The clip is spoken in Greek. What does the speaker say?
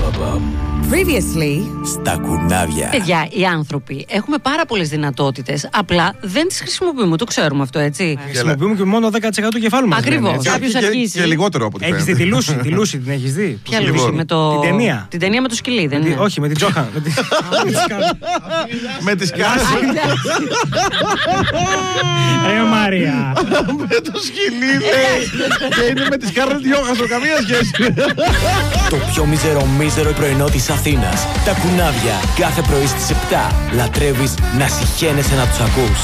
Previously στα κουνάβια. Παιδιά, οι άνθρωποι έχουμε πάρα πολλές δυνατότητες. Απλά δεν τις χρησιμοποιούμε. Το ξέρουμε αυτό, έτσι. Χρησιμοποιούμε και μόνο 10% του κεφάλου μας. Ακριβώς. Κάποιος αρχίζει. Και λιγότερο από ό,τι Έχεις δει τη Λούση? Τη Λούση την έχεις δει? Ποια Λούση? Με το... Την ταινία. Την ταινία με το σκυλί, δεν είναι? Όχι, με την Τζόχαν. Με τις κάρτες. Ρε Μαρία. Με το σκυλί λέει. Και είναι με τις κάρτες Γιώχανσον, καμία σχέση. Το πιο μίζερο πρωινό της Αθήνας. Τα κουνάβια κάθε πρωί στις 7. Λατρεύεις να συχαίνεσαι να τους ακούς.